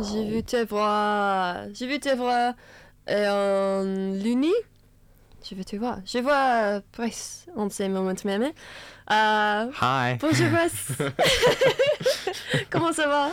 J'ai vu te voir en Luni. Je veux te voir. Je vois Bryce en ce moment même. Hi. Bonjour Bryce. Comment ça va?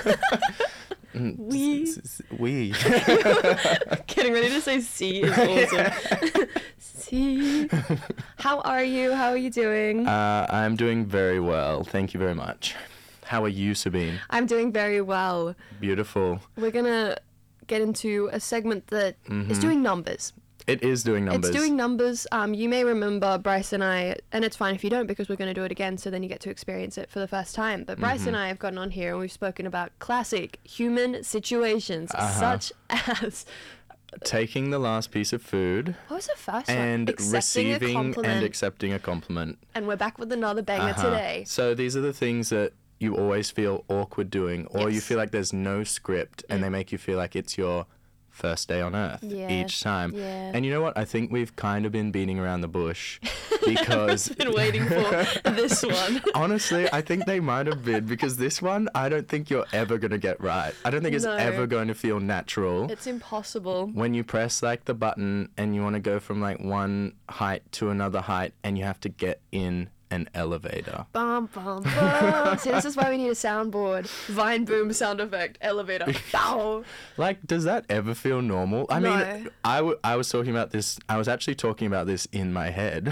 Oui. Oui. Getting ready to say si is awesome. Si. How are you? How are you doing? I'm doing very well. Thank you very much. How are you, Sabine? I'm doing very well. Beautiful. We're gonna get into a segment that is doing numbers. It is doing numbers. It's doing numbers. You may remember Bryce and I, and it's fine if you don't because we're going to do it again so then you get to experience it for the first time. But Bryce and I have gotten on here and we've spoken about classic human situations such as... Taking the last piece of food. What was the first and one? Accepting receiving a compliment. and accepting a compliment. And we're back with another banger today. So these are the things that you always feel awkward doing, or you feel like there's no script and they make you feel like it's your first day on earth each time. Yeah. And you know what? I think we've kind of been beating around the bush because... I've been waiting for this one. Honestly, I think they might have been, because this one, I don't think you're ever going to get right. I don't think it's ever going to feel natural. It's impossible. When you press like the button and you want to go from like one height to another height and you have to get in an elevator. Bum, bum, bum. See, this is why we need a soundboard. Vine boom sound effect. Elevator. Bow. Like, does that ever feel normal? I mean, I was talking about this. I was actually talking about this in my head.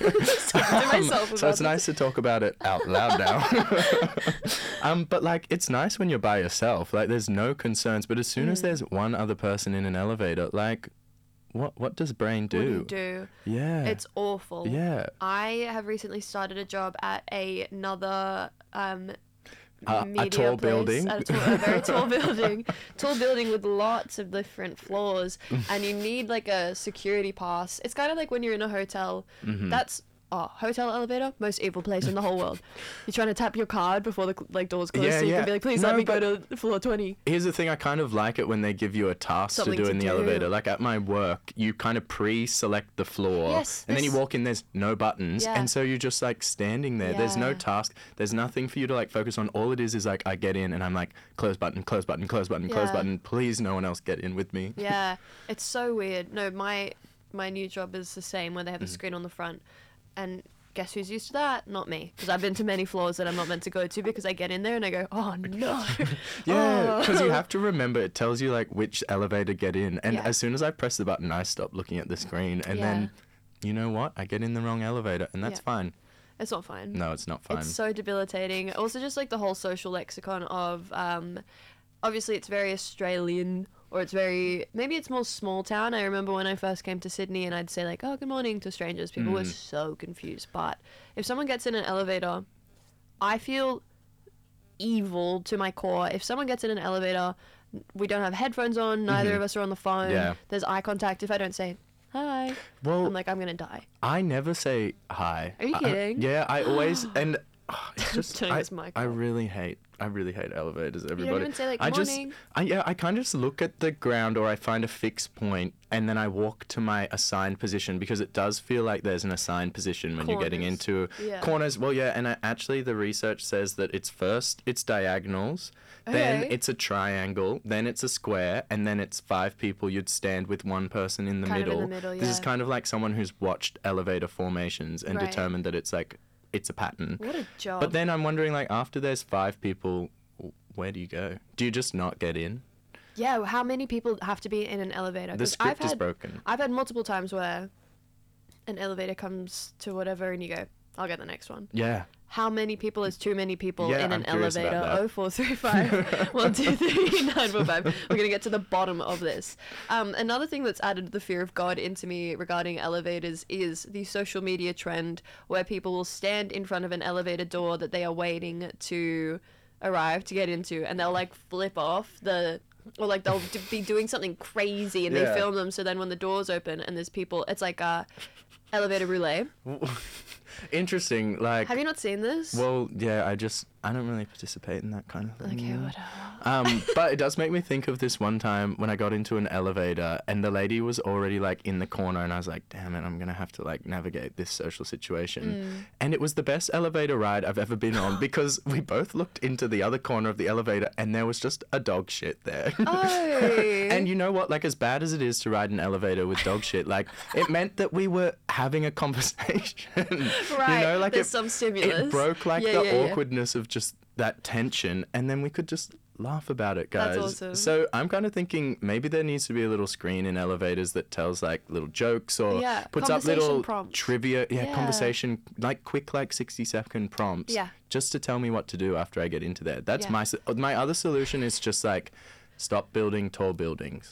So it's nice to talk about it out loud now. But like, it's nice when you're by yourself. Like, there's no concerns. But as soon as there's one other person in an elevator, like, what does brain do? What do you do? Yeah. It's awful. Yeah. I have recently started a job at another a media tall place, building. a very tall building. Tall building with lots of different floors, and you need like a security pass. It's kind of like when you're in a hotel. That's hotel elevator, most evil place in the whole world. You're trying to tap your card before the doors close, so you can be like, please let me go to floor 20. Here's the thing, I kind of like it when they give you a task Something to do in the do. elevator. Like at my work, you kind of pre-select the floor, and then you walk in, there's no buttons, and so you're just like standing there. There's no task, there's nothing for you to like focus on. All it is like I get in and I'm like, close button, close button, close button, close button. Please, no one else get in with me. Yeah, it's so weird. No, my new job is the same, where they have a screen on the front, and guess who's used to that? Not me, because I've been to many floors that I'm not meant to go to because I get in there and I go, oh no. Yeah, because you have to remember, it tells you like which elevator get in, and as soon as I press the button, I stop looking at the screen, and then, you know what? I get in the wrong elevator, and that's fine. It's not fine. No, it's not fine. It's so debilitating. Also, just like the whole social lexicon of, obviously it's very Australian, or it's very, maybe it's more small town. I remember when I first came to Sydney and I'd say like, oh, good morning to strangers. People were so confused. But if someone gets in an elevator, I feel evil to my core. If someone gets in an elevator, we don't have headphones on, neither of us are on the phone. There's eye contact. If I don't say hi, I'm like, I'm going to die. I never say hi. Are you kidding? I always, and it's just, I really hate elevators, everybody. You don't even say like, good morning. I kind of just look at the ground, or I find a fixed point and then I walk to my assigned position, because it does feel like there's an assigned position when you're getting into corners. Well, yeah, and actually the research says that it's diagonals, then it's a triangle, then it's a square, and then it's 5 people. You'd stand with one person in the middle. This is kind of like someone who's watched elevator formations and determined that it's like, it's a pattern. What a job. But then I'm wondering, like, after there's 5 people, where do you go? Do you just not get in? Yeah, how many people have to be in an elevator? The script is broken. I've had multiple times where an elevator comes to whatever and you go, I'll get the next one. Yeah. How many people is too many people in an I'm elevator? 0435 123 945. We're going to get to the bottom of this. Another thing that's added the fear of God into me regarding elevators is the social media trend where people will stand in front of an elevator door that they are waiting to arrive to get into, and they'll like flip off or like they'll be doing something crazy and they film them, so then when the doors open and there's people, it's like elevator roulette. Interesting. Like, have you not seen this? Well, yeah, I don't really participate in that kind of thing. Okay, Yeah. whatever. But it does make me think of this one time when I got into an elevator and the lady was already like in the corner and I was like, damn it, I'm going to have to like navigate this social situation. And it was the best elevator ride I've ever been on because we both looked into the other corner of the elevator and there was just a dog shit there. Oh. And you know what? Like, as bad as it is to ride an elevator with dog shit, like, it meant that we were having a conversation. Right. You know, like there's some stimulus. it broke like the awkwardness of just that tension, and then we could just laugh about it, guys. That's awesome. So I'm kind of thinking maybe there needs to be a little screen in elevators that tells like little jokes or puts up little prompts. trivia, conversation, like quick like 60-second prompts, just to tell me what to do after I get into there. That's my other solution is just like stop building tall buildings.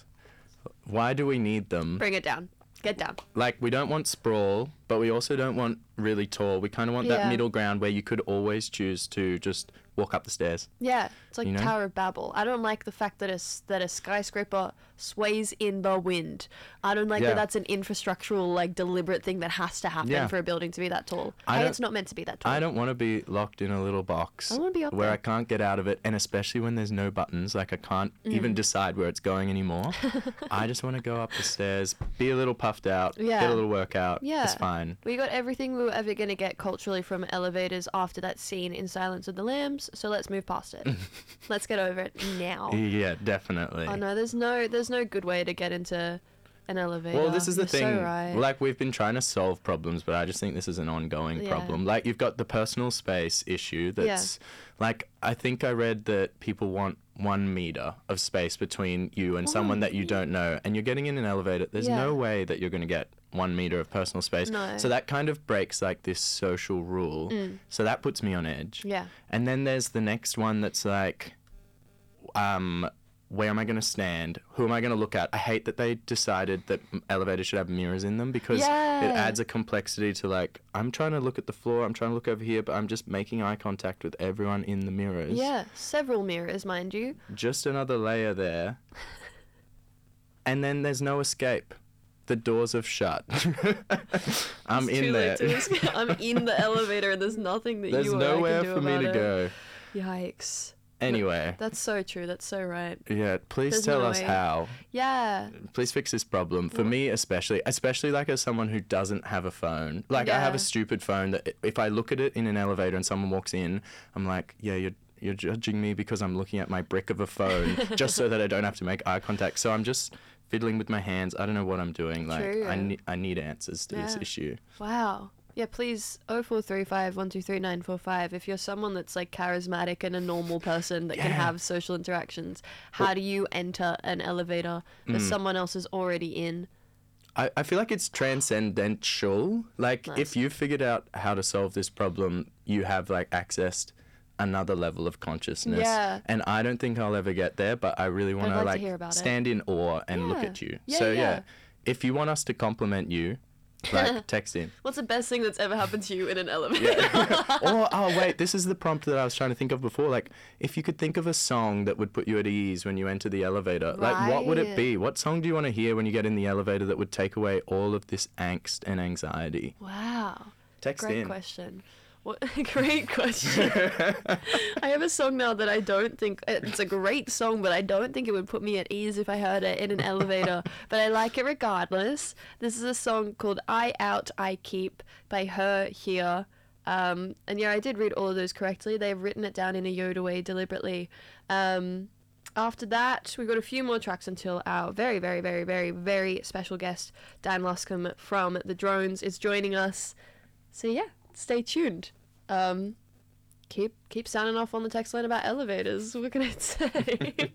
Why do we need them? Bring it down. Get down. Like, we don't want sprawl, but we also don't want really tall. We kind of want that middle ground where you could always choose to just walk up the stairs. Yeah, it's like You know? Tower of Babel. I don't like the fact that a skyscraper sways in the wind. I don't like that that's an infrastructural, like, deliberate thing that has to happen for a building to be that tall. It's not meant to be that tall. I don't want to be locked in a little box I want to be up where there. I can't get out of it, and especially when there's no buttons, like I can't even decide where it's going anymore. I just want to go up the stairs, be a little puffed out, get a little workout. Yeah. It's fine. We got everything we were ever going to get culturally from elevators after that scene in Silence of the Lambs, so let's move past it. Let's get over it now. Yeah, definitely. Oh no, there's no good way to get into an elevator. Well, this is the You're thing. So right. Like, we've been trying to solve problems, but I just think this is an ongoing problem. Like, you've got the personal space issue that's like, I think I read that people want 1 meter of space between you and someone that you don't know, and you're getting in an elevator. There's no way that you're going to get 1 meter of personal space. No. So that kind of breaks like this social rule. So that puts me on edge. Yeah. And then there's the next one that's like, where am I going to stand? Who am I going to look at? I hate that they decided that elevators should have mirrors in them because it adds a complexity to, like, I'm trying to look at the floor, I'm trying to look over here, but I'm just making eye contact with everyone in the mirrors. Yeah, several mirrors, mind you. Just another layer there. And then there's no escape. The doors have shut. I'm It's in too there. late to escape. I'm in the elevator and there's nothing that There's you or nowhere I can do for me about to it. go. Yikes. Anyway. That's so true. That's so right. Yeah, please There's tell no us way. how. Yeah. Please fix this problem. For me especially like as someone who doesn't have a phone. Like, I have a stupid phone that if I look at it in an elevator and someone walks in, I'm like, yeah, you're judging me because I'm looking at my brick of a phone just so that I don't have to make eye contact. So I'm just fiddling with my hands. I don't know what I'm doing. Like, True. I need answers to this issue. Wow. Yeah, please, 0435 123 945. If you're someone that's like charismatic and a normal person that can have social interactions, how do you enter an elevator that someone else is already in? I feel like it's transcendental. Like, if you've figured out how to solve this problem, you have like accessed another level of consciousness. Yeah. And I don't think I'll ever get there, but I really want to like to like hear about it. stand in awe and look at you. Yeah, So yeah. if you want us to compliment you, like, text in. What's the best thing that's ever happened to you in an elevator? Or, oh wait, this is the prompt that I was trying to think of before. Like, if you could think of a song that would put you at ease when you enter the elevator, like, what would it Right. be? What song do you want to hear when you get in the elevator that would take away all of this angst and anxiety? Wow. Text Great in. question. What great question. I have a song now that I don't think it's a great song, but I don't think it would put me at ease if I heard it in an elevator. But I like it regardless. This is a song called "I Out I Keep" by Her Here. And yeah, I did read all of those correctly. They've written it down in a Yoda way deliberately. After that, we've got a few more tracks until our very, very, very, very, very special guest, Dan Luscombe from The Drones, is joining us. So yeah, stay tuned. Keep sounding off on the text line about elevators. What can I say?